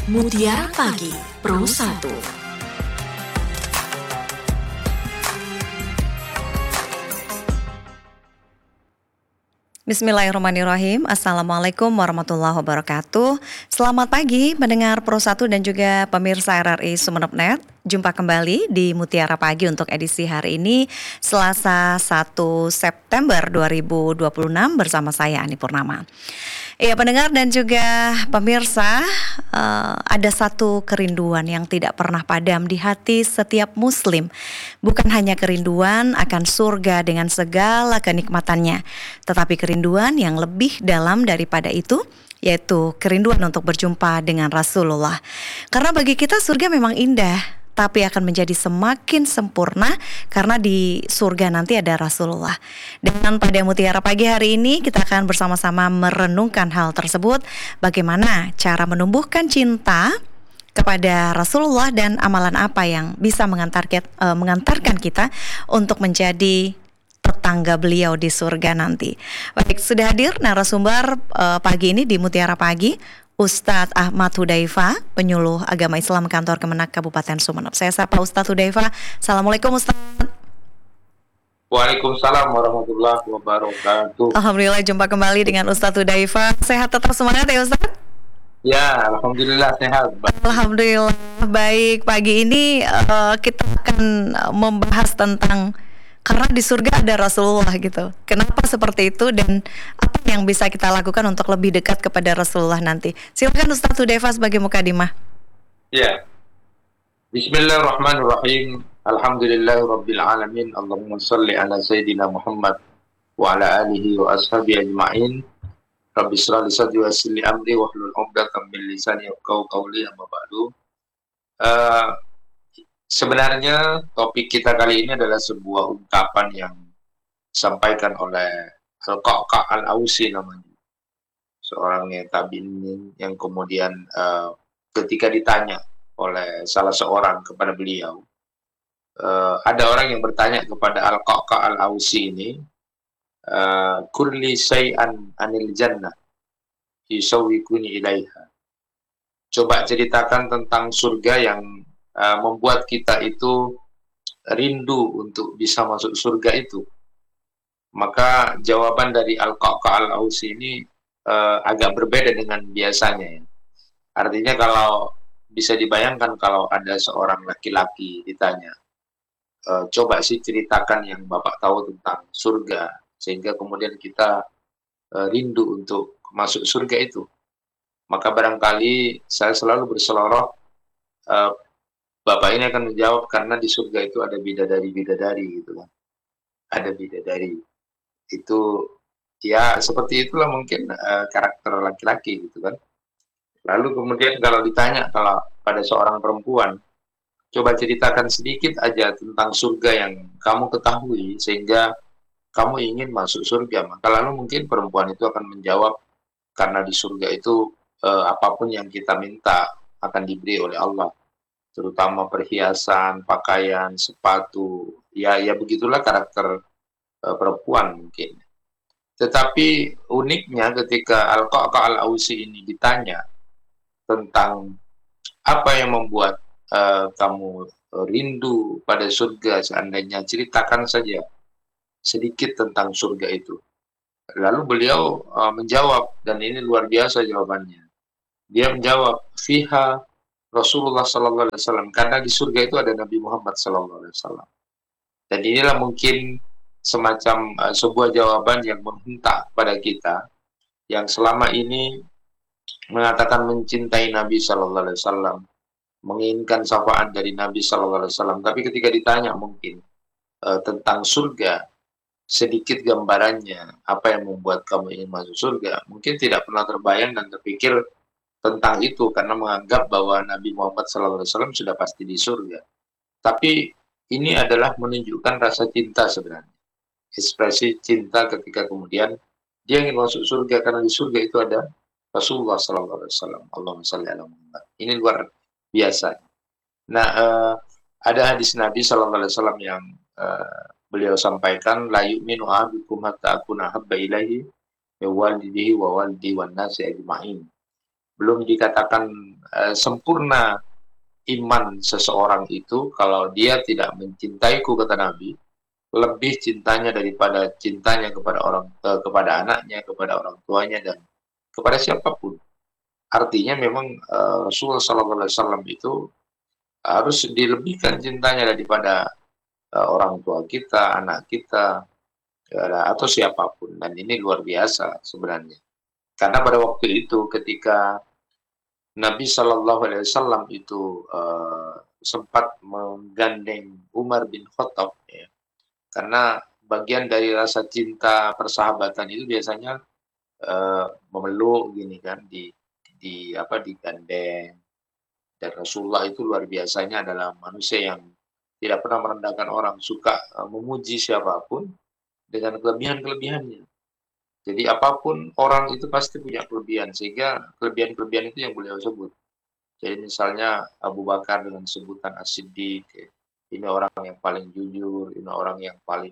Mutiara Pagi Pro 1. Bismillahirrahmanirrahim. Assalamualaikum warahmatullahi wabarakatuh. Selamat pagi mendengar Pro 1 dan juga pemirsa RRI Sumeneb.net. Jumpa kembali di Mutiara Pagi untuk edisi hari ini Selasa 1 September 2026 bersama saya Ani Purnama. Ya, pendengar dan juga pemirsa, ada satu kerinduan yang tidak pernah padam di hati setiap muslim. Bukan hanya kerinduan akan surga dengan segala kenikmatannya, tetapi kerinduan yang lebih dalam daripada itu, yaitu kerinduan untuk berjumpa dengan Rasulullah. Karena bagi kita surga memang indah, tapi akan menjadi semakin sempurna karena di surga nanti ada Rasulullah. Dan pada Mutiara Pagi hari ini kita akan bersama-sama merenungkan hal tersebut, bagaimana cara menumbuhkan cinta kepada Rasulullah dan amalan apa yang bisa mengantarkan kita untuk menjadi tetangga beliau di surga nanti. Baik, sudah hadir narasumber pagi ini di Mutiara Pagi, Ustadz Ahmad Hudzaifah, penyuluh agama Islam kantor Kemenak Kabupaten Sumeneb. Saya sapa Ustadz Hudzaifah. Assalamualaikum Ustadz. Waalaikumsalam warahmatullahi wabarakatuh. Alhamdulillah jumpa kembali dengan Ustadz Hudzaifah. Sehat tetap semangat ya Ustadz? Ya, alhamdulillah sehat. Alhamdulillah baik. Pagi ini kita akan membahas tentang karena di surga ada Rasulullah gitu. Kenapa seperti itu dan apa yang bisa kita lakukan untuk lebih dekat kepada Rasulullah nanti? Silakan Ustadz Hudzaifah sebagai mukadimah. Ya. Bismillahirrahmanirrahim. Alhamdulillahirabbil alamin. Allahumma shalli ala sayyidina Muhammad wa ala alihi wa ashabihi ajma'in. Rabbi shrah li sadri wa yassir li amri wahlul 'uqdatam min lisani yafqahu qawli. Amma ba'du. Sebenarnya topik kita kali ini adalah sebuah ungkapan yang disampaikan oleh Al-Qa'qa' Al-Ausi namanya. Seorang yang tabi'in yang kemudian ketika ditanya oleh salah seorang kepada beliau, ada orang yang bertanya kepada Al-Qa'qa' Al-Ausi ini, kurli syai'an anil jannah yusawwikuni ilaiha. Coba ceritakan tentang surga yang membuat kita itu rindu untuk bisa masuk surga itu. Maka jawaban dari Al-Qa'qa' Al-Ausi ini agak berbeda dengan biasanya ya. Artinya kalau bisa dibayangkan kalau ada seorang laki-laki ditanya, coba sih ceritakan yang Bapak tahu tentang surga, sehingga kemudian kita rindu untuk masuk surga itu. Maka barangkali saya selalu berseloroh, Bapak ini akan menjawab karena di surga itu ada bidadari-bidadari gitu kan. Ada bidadari. Itu ya seperti itulah mungkin karakter laki-laki gitu kan. Lalu kemudian kalau ditanya kalau pada seorang perempuan, coba ceritakan sedikit aja tentang surga yang kamu ketahui sehingga kamu ingin masuk surga. Maka lalu mungkin perempuan itu akan menjawab karena di surga itu apapun yang kita minta akan diberi oleh Allah. Terutama perhiasan, pakaian, sepatu, ya begitulah karakter perempuan mungkin. Tetapi uniknya ketika Al-Qa'qa' Al-Ausi ini ditanya tentang apa yang membuat kamu rindu pada surga, seandainya ceritakan saja sedikit tentang surga itu. Lalu beliau menjawab, dan ini luar biasa jawabannya. Dia menjawab, fiha Rasulullah Sallallahu Alaihi Wasallam, karena di surga itu ada Nabi Muhammad Sallallahu Alaihi Wasallam. Dan inilah mungkin semacam sebuah jawaban yang menghentak pada kita yang selama ini mengatakan mencintai Nabi Sallallahu Alaihi Wasallam, menginginkan syafaat dari Nabi Sallallahu Alaihi Wasallam. Tapi ketika ditanya mungkin tentang surga, sedikit gambarannya, apa yang membuat kamu ingin masuk surga, mungkin tidak pernah terbayang dan terpikir tentang itu karena menganggap bahwa Nabi Muhammad SAW sudah pasti di surga. Tapi ini adalah menunjukkan rasa cinta sebenarnya. Ekspresi cinta ketika kemudian dia ingin masuk surga karena di surga itu ada Rasulullah SAW. Allahumma shalli ala Muhammad. Ini luar biasa. Nah, ada hadis Nabi SAW yang beliau sampaikan, la yu'minu ahadukum hatta akuna habba ilaihi min walidihi wa walidi wan nasi ajma'in. belum dikatakan sempurna iman seseorang itu kalau dia tidak mencintaiku, kata Nabi, lebih cintanya daripada cintanya kepada anaknya, kepada orang tuanya, dan kepada siapapun. Artinya memang Rasulullah SAW itu harus dilebihkan cintanya daripada orang tua kita, anak kita, atau siapapun. Dan ini luar biasa sebenarnya. Karena pada waktu itu ketika Nabi SAW itu sempat menggandeng Umar bin Khattab, ya, karena bagian dari rasa cinta persahabatan itu biasanya memeluk gini kan, digandeng. Dan Rasulullah itu luar biasanya adalah manusia yang tidak pernah merendahkan orang, suka memuji siapapun dengan kelebihan-kelebihannya. Jadi apapun orang itu pasti punya kelebihan, sehingga kelebihan-kelebihan itu yang beliau sebut. Jadi misalnya Abu Bakar dengan sebutan As-Siddiq, ini orang yang paling jujur, ini orang yang paling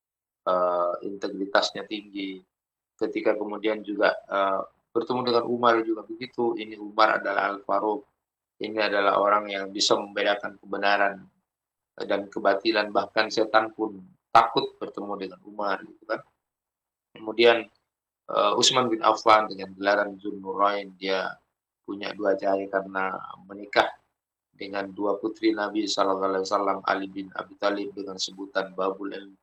integritasnya tinggi. Ketika kemudian juga bertemu dengan Umar juga begitu, ini Umar adalah Al-Faruq, ini adalah orang yang bisa membedakan kebenaran dan kebatilan, bahkan setan pun takut bertemu dengan Umar, gitu kan. Kemudian Utsman bin Affan dengan gelaran Dzun-Nurain, dia punya 2 cahaya karena menikah dengan 2 putri Nabi SAW, Ali bin Abi Thalib dengan sebutan Babul Ilm,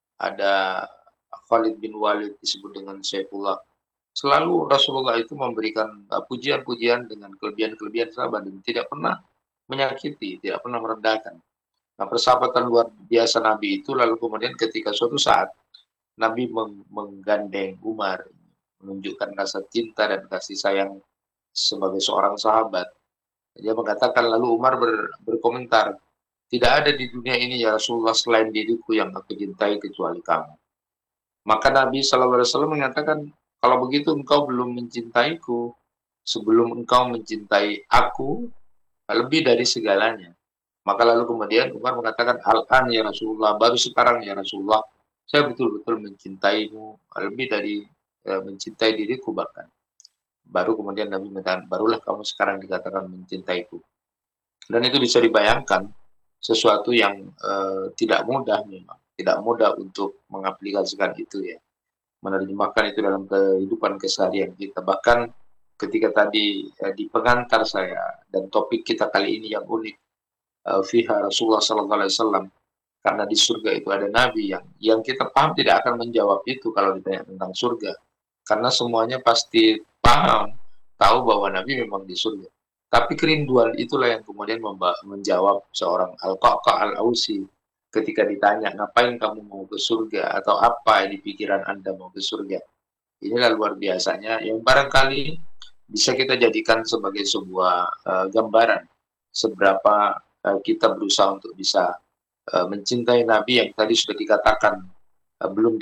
ada Khalid bin Walid disebut dengan Saifullah. Selalu Rasulullah itu memberikan pujian-pujian dengan kelebihan-kelebihan sahabat dan tidak pernah menyakiti, tidak pernah merendahkan. Nah, persahabatan luar biasa Nabi itu lalu kemudian ketika suatu saat Nabi menggandeng Umar, menunjukkan rasa cinta dan kasih sayang sebagai seorang sahabat. Dia mengatakan, lalu Umar berkomentar, tidak ada di dunia ini ya Rasulullah selain diriku yang aku cintai kecuali kamu. Maka Nabi SAW mengatakan, kalau begitu engkau belum mencintaiku sebelum engkau mencintai aku lebih dari segalanya. Maka lalu kemudian Umar mengatakan, al-an ya Rasulullah, baru sekarang ya Rasulullah, saya betul-betul mencintaimu lebih dari mencintai diriku bahkan. Baru kemudian Nabi mengatakan, barulah kamu sekarang dikatakan mencintaiku. Dan itu bisa dibayangkan sesuatu yang tidak mudah memang. Tidak mudah untuk mengaplikasikan itu ya. Menerjemahkan itu dalam kehidupan keseharian kita. Bahkan ketika tadi di pengantar saya dan topik kita kali ini yang unik, fiha Rasulullah SAW, karena di surga itu ada Nabi yang kita paham tidak akan menjawab itu kalau ditanya tentang surga. Karena semuanya pasti paham, tahu bahwa Nabi memang di surga. Tapi kerinduan itulah yang kemudian menjawab seorang Al-Qa'qa' Al-Ausi ketika ditanya, ngapain kamu mau ke surga? Atau apa di pikiran Anda mau ke surga? Inilah luar biasanya yang barangkali bisa kita jadikan sebagai sebuah gambaran seberapa kita berusaha untuk bisa mencintai Nabi yang tadi sudah dikatakan belum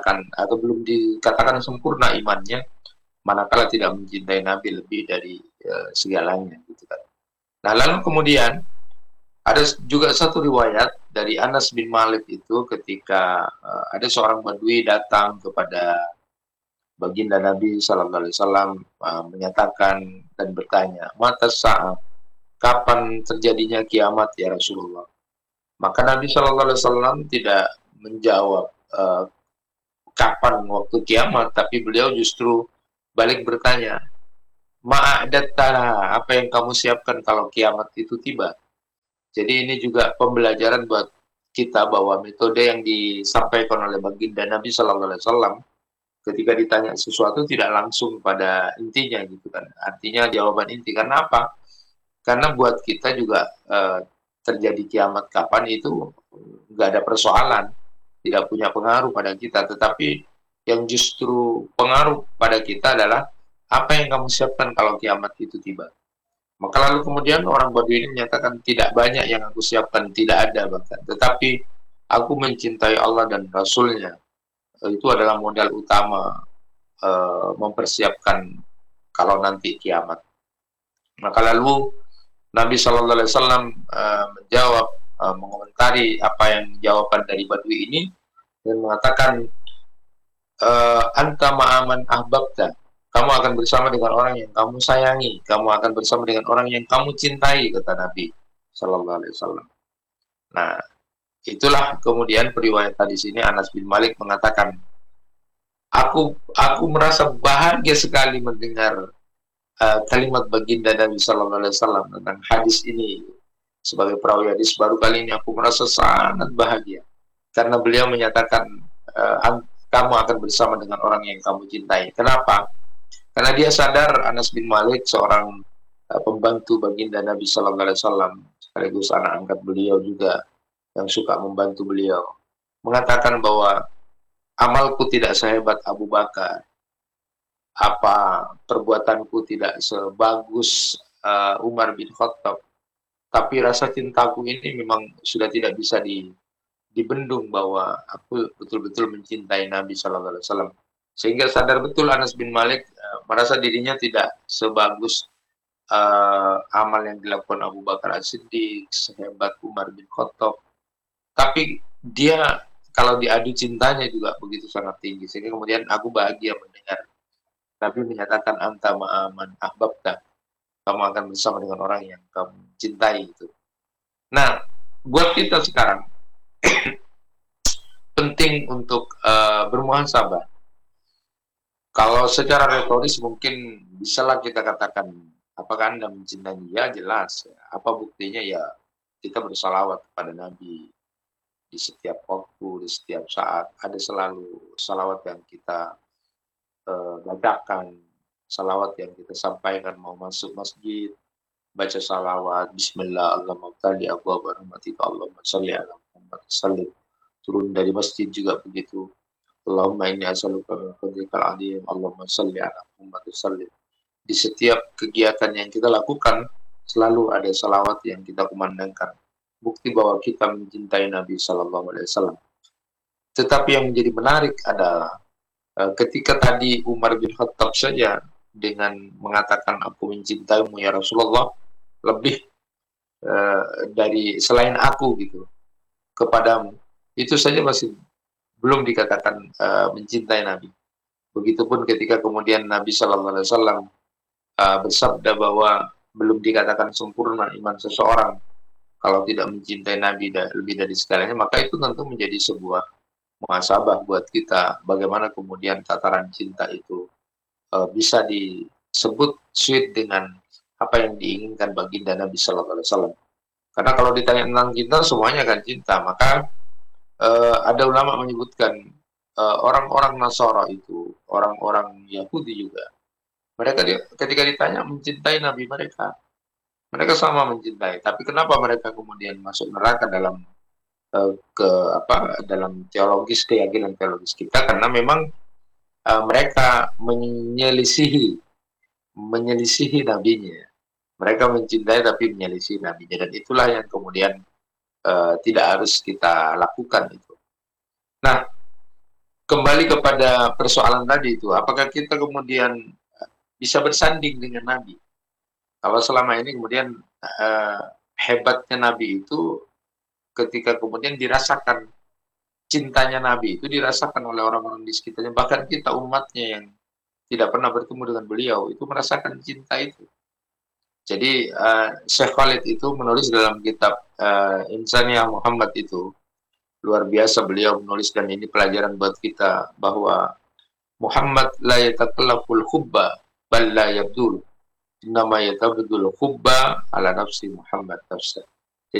dikatakan sempurna imannya, manakala tidak mencintai Nabi lebih dari segalanya, gitu kan. Nah, lalu kemudian ada juga satu riwayat dari Anas bin Malik itu ketika ada seorang Badui datang kepada baginda Nabi Sallallahu Alaihi Wasallam menyatakan dan bertanya, mata saat kapan terjadinya kiamat ya Rasulullah? Maka Nabi Shallallahu Alaihi Wasallam tidak menjawab kapan waktu kiamat, tapi beliau justru balik bertanya, ma'adattana, apa yang kamu siapkan kalau kiamat itu tiba? Jadi ini juga pembelajaran buat kita bahwa metode yang disampaikan oleh baginda Nabi Shallallahu Alaihi Wasallam ketika ditanya sesuatu tidak langsung pada intinya, gitu kan? Artinya jawaban inti. Karena apa? Karena buat kita juga terjadi kiamat kapan itu nggak ada persoalan, tidak punya pengaruh pada kita. Tetapi yang justru pengaruh pada kita adalah apa yang kamu siapkan kalau kiamat itu tiba. Maka lalu kemudian orang Badui ini menyatakan, tidak banyak yang aku siapkan, tidak ada bahkan. Tetapi aku mencintai Allah dan Rasulnya. Itu adalah modal utama mempersiapkan kalau nanti kiamat. Maka lalu Nabi Shallallahu Alaihi Wasallam menjawab, mengomentari apa yang jawaban dari Badui ini dan mengatakan, anta ma'aman ahbabta, Kamu akan bersama dengan orang yang kamu sayangi, kamu akan bersama dengan orang yang kamu cintai, kata Nabi Sallallahu Alaihi Wasallam. Nah, itulah kemudian periwayatan di sini Anas bin Malik mengatakan, aku merasa bahagia sekali mendengar kalimat baginda Nabi Sallallahu Alaihi Wasallam tentang hadis ini. Sebagai perawi hadis baru kali ini aku merasa sangat bahagia karena beliau menyatakan kamu akan bersama dengan orang yang kamu cintai. Kenapa? Karena dia sadar Anas bin Malik seorang pembantu baginda Nabi Sallallahu Alaihi Wasallam, sekaligus anak angkat beliau juga yang suka membantu beliau, mengatakan bahwa amalku tidak sehebat Abu Bakar, apa perbuatanku tidak sebagus Umar bin Khattab, tapi rasa cintaku ini memang sudah tidak bisa dibendung bahwa aku betul-betul mencintai Nabi Sallallahu Alaihi Wasallam. Sehingga sadar betul Anas bin Malik merasa dirinya tidak sebagus amal yang dilakukan Abu Bakar As-Siddiq, sehebat Umar bin Khattab. Tapi dia kalau diadu cintanya juga begitu sangat tinggi. Sehingga kemudian aku bahagia mendengar Nabi menyatakan anta ma'aman ahbabta, kamu akan bersama dengan orang yang kamu cintai itu. Nah, buat kita sekarang penting untuk bermuhasabah. Kalau secara retoris mungkin bisalah kita katakan, apakah Anda mencintai dia? Jelas. Apa buktinya? Ya, kita bersalawat kepada Nabi di setiap waktu, di setiap saat. Ada selalu salawat yang kita bacakan, salawat yang kita sampaikan mau masuk masjid, baca salawat, bismillah, Allahumma tali abwaab rahmatika, Allahumma salli ala Muhammad sallim. Turun dari masjid juga begitu. Allahumma inni as'aluka min fadlikal azim, Allahumma salli ala Muhammad sallim. Di setiap kegiatan yang kita lakukan selalu ada salawat yang kita kumandangkan. Bukti bahwa kita mencintai Nabi Sallallahu Alaihi Wasallam. Tetapi yang menjadi menarik adalah ketika tadi Umar bin Khattab saja dengan mengatakan aku mencintaimu ya Rasulullah lebih dari selain aku gitu kepadamu, itu saja masih belum dikatakan mencintai Nabi. Begitupun ketika kemudian Nabi Sallallahu Alaihi Wasallam bersabda bahwa belum dikatakan sempurna iman seseorang kalau tidak mencintai Nabi lebih dari segalanya, maka itu tentu menjadi sebuah muhasabah buat kita, bagaimana kemudian tataran cinta itu bisa disebut sweet dengan apa yang diinginkan baginda Nabi Sallallahu Alaihi Wasallam. Karena kalau ditanya tentang cinta, semuanya kan cinta. Maka ada ulama menyebutkan orang-orang Nasara itu, orang-orang Yahudi juga, mereka ketika ditanya mencintai Nabi mereka sama mencintai. Tapi kenapa mereka kemudian masuk neraka dalam dalam keyakinan teologis kita, karena memang mereka menyelisihi nabinya. Mereka mencintai tapi menyelisihi nabinya, dan itulah yang kemudian tidak harus kita lakukan itu. Nah, kembali kepada persoalan tadi itu, apakah kita kemudian bisa bersanding dengan Nabi? Kalau selama ini kemudian hebatnya Nabi itu ketika kemudian dirasakan cintanya Nabi itu dirasakan oleh orang-orang di sekitarnya, bahkan kita umatnya yang tidak pernah bertemu dengan beliau itu merasakan cinta itu. Jadi Syekh Khalid itu menulis dalam kitab Insaniyah Muhammad itu luar biasa, beliau menulis, dan ini pelajaran buat kita bahwa Muhammad la yatakallaful hubba bal la yabdul, innama yatabdul hubba ala nafsi Muhammad nafsa.